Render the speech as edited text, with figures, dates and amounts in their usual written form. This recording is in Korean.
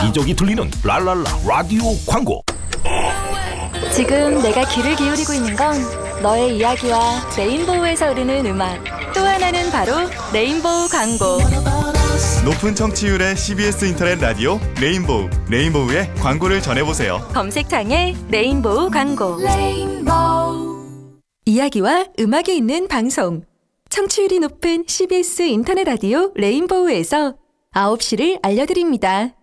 이적이 들리는 랄랄라 라디오 광고. 지금 내가 귀를 기울이고 있는 건 너의 이야기와 레인보우에서 흐르는 음악, 또 하나는 바로 레인보우 광고. 높은 청취율의 CBS 인터넷 라디오 레인보우, 레인보우의 광고를 전해보세요. 검색창에 레인보우 광고. 이야기와 음악이 있는 방송, 청취율이 높은 CBS 인터넷 라디오 레인보우에서 9시를 알려드립니다.